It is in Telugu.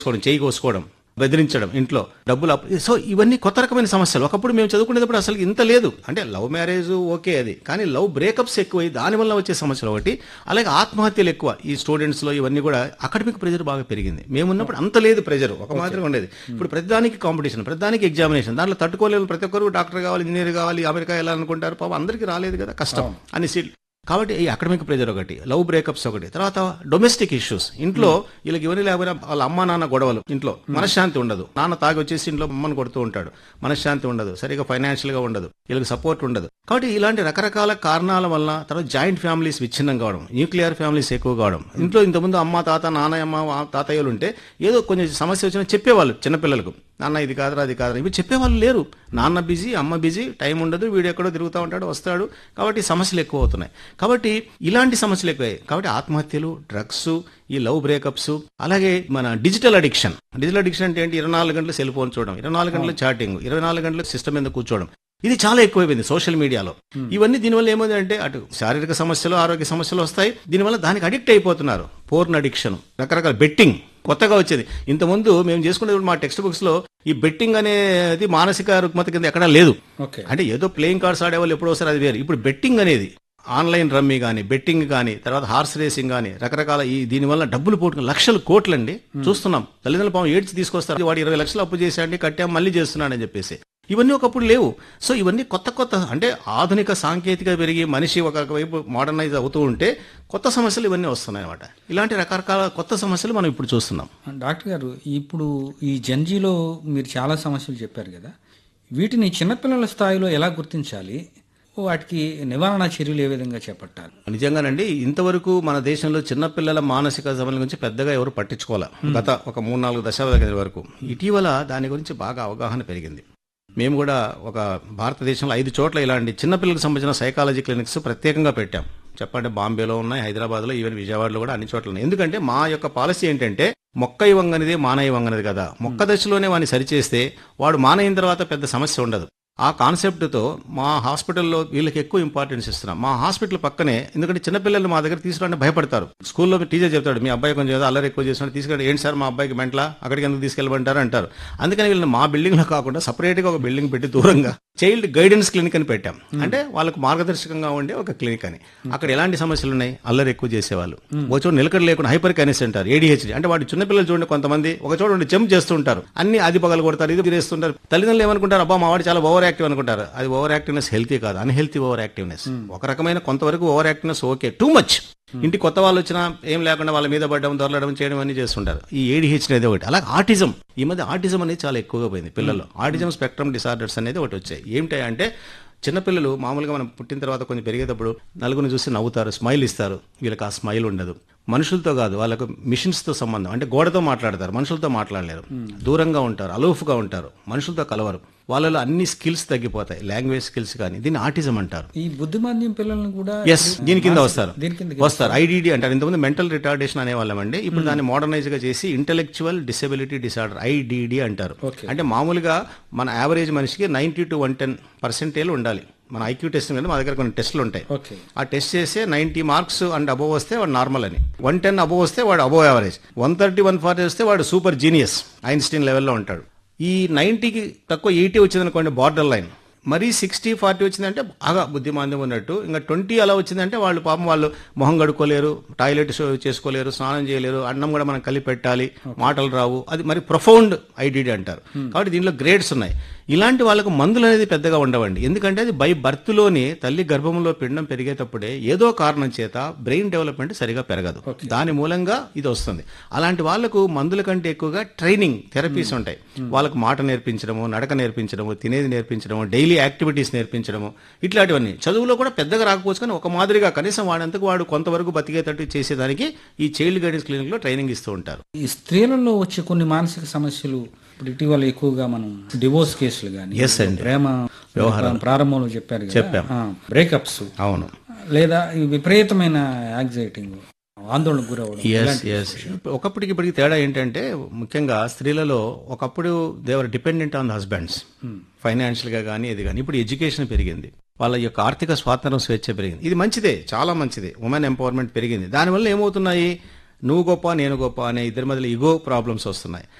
చేయి కోసుకోవడం, బెదిరించడం, ఇంట్లో డబ్బులు సో ఇవన్నీ కొత్త రకమైన సమస్యలు. ఒకప్పుడు మేము చదువుకునేటప్పుడు అసలు ఇంత లేదు. అంటే లవ్ మ్యారేజ్ ఓకే అది, కానీ లవ్ బ్రేకప్స్ ఎక్కువై దానివల్ల వచ్చే సమస్యలు ఒకటి, అలాగే ఆత్మహత్యలు ఎక్కువ ఈ స్టూడెంట్స్ లో. ఇవన్నీ కూడా అకాడమిక్ ప్రెజర్ బాగా పెరిగింది. మేమున్నప్పుడు అంత లేదు ప్రెజర్, ఒక మాత్రమే ఉండేది. ఇప్పుడు ప్రతిదానికి కాంపిటీషన్, ప్రతిదానికి ఎగ్జామినేషన్, దాంట్లో తట్టుకోలేదు. ప్రతి ఒక్కరు డాక్టర్ కావాలి, ఇంజనీర్ కావాలి, అమెరికా వెళ్ళాలనుకుంటారు. పాపం అందరికీ రాలేదు కదా, కష్టం అని సీట్లు. కాబట్టి ఈ అకాడమిక్ ప్రెజర్ ఒకటి, లవ్ బ్రేకప్స్ ఒకటి, తర్వాత డొమెస్టిక్ ఇష్యూస్. ఇంట్లో వీళ్ళకి ఎవరి లేకపోయినా వాళ్ళ అమ్మ నాన్న గొడవలు, ఇంట్లో మనశ్శాంతి ఉండదు. నాన్న తాగి వచ్చేసి ఇంట్లో అమ్మని కొడుతూ ఉంటాడు, మనశ్శాంతి ఉండదు, సరిగా ఫైనాన్షియల్ గా ఉండదు, వీళ్ళకి సపోర్ట్ ఉండదు. కాబట్టి ఇలాంటి రకరకాల కారణాల వల్ల, తర్వాత జాయింట్ ఫ్యామిలీస్ విచ్ఛిన్నం కావడం, న్యూక్లియర్ ఫ్యామిలీస్ ఎక్కువ కావడం. ఇంట్లో ఇంతకుముందు అమ్మ తాత నాన్నమ్మ తాతయ్యలు ఉంటే ఏదో కొంచెం సమస్య వచ్చినా చెప్పేవాళ్ళు చిన్నపిల్లలకు, నాన్న ఇది కాదురా అది కాదురా. ఇవి చెప్పేవాళ్ళు లేరు. నాన్న బిజీ, అమ్మ బిజీ, టైం ఉండదు, వీడు ఎక్కడో తిరుగుతూ ఉంటాడు, వస్తాడు. కాబట్టి సమస్యలు ఎక్కువ అవుతున్నాయి. కాబట్టి ఇలాంటి సమస్యలు ఎక్కువయ్యాయి. కాబట్టి ఆత్మహత్యలు, డ్రగ్స్, ఈ లవ్ బ్రేకప్స్, అలాగే మన డిజిటల్ అడిక్షన్. డిజిటల్ అడిక్షన్ అంటే ఏంటి? 24 గంటలు సెల్ ఫోన్ చూడడం, 24 గంటలు చాటింగ్, 24 గంటలు సిస్టమ్ మీద కూర్చోవడం. ఇది చాలా ఎక్కువైపోయింది సోషల్ మీడియాలో. ఇవన్నీ దీనివల్ల ఏమైందంటే అటు శారీరక సమస్యలు, ఆరోగ్య సమస్యలు వస్తాయి. దీనివల్ల దానికి అడిక్ట్ అయిపోతున్నారు. పోర్న్ అడిక్షన్, రకరకాల బెట్టింగ్ కొత్తగా వచ్చేది. ఇంతకుముందు మేము చేసుకునేప్పుడు మా టెక్స్ట్ బుక్స్ లో ఈ బెట్టింగ్ అనేది మానసిక రుగ్మత కింద ఎక్కడా లేదు. అంటే ఏదో ప్లేయింగ్ కార్డ్స్ ఆడేవాళ్ళు ఎప్పుడో ఒకసారి, అది వేరు. ఇప్పుడు బెట్టింగ్ అనేది ఆన్లైన్ రమ్మీ కానీ, బెట్టింగ్ కానీ, తర్వాత హార్స్ రేసింగ్ కానీ, రకరకాల ఈ దీనివల్ల డబ్బులు పోటు లక్షలు కోట్లండి చూస్తున్నాం. తల్లిదండ్రులు పాపం ఏడ్చి తీసుకొస్తారు, వాడు 20 లక్షలు అప్పు చేశాండి, కట్టాం, మళ్ళీ చేస్తున్నాడని చెప్పేసి. ఇవన్నీ ఒకప్పుడు లేవు. సో ఇవన్నీ కొత్త కొత్త, అంటే ఆధునిక సాంకేతిక పెరిగి మనిషి ఒక వైపు మోడర్నైజ్ అవుతూ ఉంటే కొత్త సమస్యలు ఇవన్నీ వస్తున్నాయి అన్నమాట. ఇలాంటి రకరకాల కొత్త సమస్యలు మనం ఇప్పుడు చూస్తున్నాం. డాక్టర్ గారు, ఇప్పుడు ఈ జెన్జీలో మీరు చాలా సమస్యలు చెప్పారు కదా, వీటిని చిన్నపిల్లల స్థాయిలో ఎలా గుర్తించాలి? వాటికి నివారణ చర్యలు ఏ విధంగా చేపట్టాలి? నిజంగానండి, ఇంతవరకు మన దేశంలో చిన్నపిల్లల మానసిక సమస్యల గురించి పెద్దగా ఎవరు పట్టించుకోవాలి. గత ఒక 3-4 దశాబ్దాల వరకు. ఇటీవల దాని గురించి బాగా అవగాహన పెరిగింది. మేము కూడా ఒక భారతదేశంలో 5 చోట్ల ఇలాంటి చిన్నపిల్లలకు సంబంధించిన సైకాలజీ క్లినిక్స్ ప్రత్యేకంగా పెట్టాం. చెప్పండి, బాంబేలో ఉన్నాయి, హైదరాబాద్లో, ఈవెన్ విజయవాడలో కూడా అన్ని చోట్ల ఉన్నాయి. ఎందుకంటే మా యొక్క పాలసీ ఏంటంటే మొక్క ఇవ్వంగనిదే మాన ఇవ్వంగనిది కదా. మొక్క దశలోనే వాడిని సరిచేస్తే వాడు మానయిన తర్వాత పెద్ద సమస్య ఉండదు. ఆ కాన్సెప్ట్తో మా హాస్పిటల్లో వీళ్ళకి ఎక్కువ ఇంపార్టెన్స్ ఇస్తున్నాం. మా హాస్పిటల్ పక్కనే, ఎందుకంటే చిన్నపిల్లలు మా దగ్గర తీసుకురావడానికి భయపడతారు. స్కూల్లో టీచర్ చెప్తాడు, మీ అబ్బాయి కొంచెం ఏదో అల్లరి ఎక్కువ చేస్తున్నాడు, తీసుకెళ్ళి. ఏంటి సార్ మా అబ్బాయికి మెంట్లా, అక్కడికి ఎందుకు తీసుకెళ్ళమంటారు అంటారు. అందుకని వీళ్ళని మా బిల్డింగ్ లో కాకుండా సపరేట్ గా ఒక బిల్డింగ్ పెట్టి దూరంగా చైల్డ్ గైడెన్స్ క్లినిక్ అని పెట్టాం. అంటే వాళ్ళకు మార్గదర్శకంగా ఉండే ఒక క్లినిక్ అని. అక్కడ ఎలాంటి సమస్యలు ఉన్నాయి? అల్లరి ఎక్కువ చేసేవాళ్ళు, ఒక చోట నిలకడ లేకుండా హైపర్ కైనెస్ అంటారు, ADHD. అంటే వాడు చిన్నపిల్లలు చూడండి, కొంతమంది ఒక చోట ఉండి జంప్ చేస్తూ ఉంటారు, అన్ని అది పగలు కొడతారు, ఇది చేస్తుంటారు. తల్లిదండ్రులు ఏమనుకుంటారు, అబ్బా మా వాడు చాలా ఓవర్ యాక్టివ్ అనుకుంటారు. అది ఓవర్ యాక్టివ్నెస్ హెల్తీ కాదు, అన్హెల్తీ ఓవర్ యాక్టివ్నెస్. ఒక రకమైన కొంతవరకు over activeness okay, too much. ఇంటి కొత్త వాళ్ళు వచ్చినా ఏం లేకుండా వాళ్ళ మీద పడడం, దొరలడం, చేయడం అన్ని చేస్తుంటారు. ఈ ADHD అనేది ఒకటి. అలాగే ఆటిజం. ఈ మధ్య ఆటిజం అనేది చాలా ఎక్కువగా పోయింది పిల్లల్లో. ఆటిజం స్పెక్ట్రమ్ డిసార్డర్స్ అనేది ఒకటి వచ్చాయి. ఏమిటంటే చిన్నపిల్లలు మామూలుగా మనం పుట్టిన తర్వాత కొంచెం పెరిగేటప్పుడు నలుగురిని చూసి నవ్వుతారు, స్మైల్ ఇస్తారు. వీళ్ళకి ఆ స్మైల్ ఉండదు. మనుషులతో కాదు, వాళ్ళకు మిషన్స్తో సంబంధం. అంటే గోడతో మాట్లాడతారు, మనుషులతో మాట్లాడలేరు, దూరంగా ఉంటారు, అలూఫ్గా ఉంటారు, మనుషులతో కలవరు. వాళ్ళలో అన్ని స్కిల్స్ తగ్గిపోతాయి, లాంగ్వేజ్ స్కిల్స్ కానీ. దీన్ని ఆటిజం అంటారు. ఈ బుద్ధిమాంద్యం పిల్లలను కూడా దీని కింద వస్తారు. IDD అంటారు. ఇంతకుముందు మెంటల్ రిటార్డేషన్ అనేవాళ్ళమండి. ఇప్పుడు దాన్ని మోడర్నైజ్ గా చేసి ఇంటెలెక్చువల్ డిసబిలిటీ డిసార్డర్, IDD అంటారు. అంటే మామూలుగా మన యావరేజ్ మనిషికి 90 to 110% ఉండాలి. మన IQ టెస్ట్ మీద మా దగ్గర కొన్ని టెస్టులు ఉంటాయి. ఆ టెస్ట్ చేస్తే 90 మార్క్స్ అండ్ అబోవ్ వస్తే వాడు నార్మల్ అని, 110 అబోవ్ వస్తే వాడు అబోవ్ యావరేజ్, 130, 140 వస్తే వాడు సూపర్ జీనియస్, ఐన్స్టీన్ లెవెల్లో ఉంటాడు. ఈ 90కి తక్కువ 80 వచ్చిందనుకోండి బార్డర్ లైన్. మరీ 60, 40 వచ్చిందంటే బాగా బుద్ధిమాంద్యం ఉన్నట్టు. ఇంకా 20 అలా వచ్చిందంటే వాళ్ళు పాపం వాళ్ళు మొహం కడుక్కోలేరు, టాయిలెట్ చేసుకోలేరు, స్నానం చేయలేరు, అన్నం కూడా మనం కలిపి పెట్టాలి, మాటలు రావు. అది మరి ప్రొఫౌండ్ IDD అంటారు. కాబట్టి దీనిలో గ్రేడ్స్ ఉన్నాయి. ఇలాంటి వాళ్ళకు మందులు అనేది పెద్దగా ఉండవండి. ఎందుకంటే అది బై బర్త్లోనే తల్లి గర్భంలో పిండం పెరిగేటప్పుడే ఏదో కారణం చేత బ్రెయిన్ డెవలప్మెంట్ సరిగా పెరగదు. దాని మూలంగా ఇది వస్తుంది. అలాంటి వాళ్ళకు మందుల కంటే ఎక్కువగా ట్రైనింగ్ థెరపీస్ ఉంటాయి. వాళ్ళకు మాట నేర్పించడము, నడక నేర్పించడము, తినేది నేర్పించడము, డైలీ యాక్టివిటీస్ నేర్పించడము, ఇట్లాంటివన్నీ. చదువులో కూడా పెద్దగా రాకపోవచ్చు, కానీ ఒక మాదిరిగా కనీసం వాడంతకు వాడు కొంతవరకు బతికేటట్టు చేసేదానికి ఈ చైల్డ్ గైడెన్స్ క్లినిక్ లో ట్రైనింగ్ ఇస్తూ ఉంటారు. ఈ స్త్రీలలో వచ్చే కొన్ని మానసిక సమస్యలు ఇప్పుడు ఇటీవల ఎక్కువగా మనం డివోర్స్ కేసులు కానీ, ప్రేమ వ్యవహారం ప్రారంభంలో చెప్పారు, బ్రేకప్స్, అవును, లేదా విపరీతమైన యాంగ్జైటీ, ఆందోళనకు గురవడం. ఒకప్పటికి ఇప్పటికి తేడా ఏంటంటే ముఖ్యంగా స్త్రీలలో ఒకప్పుడు దేవర్ dependent on the husbands, financial గా కానీ ఇది కానీ. ఇప్పుడు ఎడ్యుకేషన్ పెరిగింది, వాళ్ళ యొక్క ఆర్థిక స్వాతంత్రం, స్వేచ్ఛ పెరిగింది. ఇది మంచిదే, చాలా మంచిది. ఉమెన్ ఎంపవర్మెంట్ పెరిగింది. దానివల్ల ఏమవుతున్నాయి, నువ్వు గొప్ప నేను గొప్ప అనే ఇద్దరి మధ్యలో ఇగో ప్రాబ్లమ్స్ వస్తున్నాయి.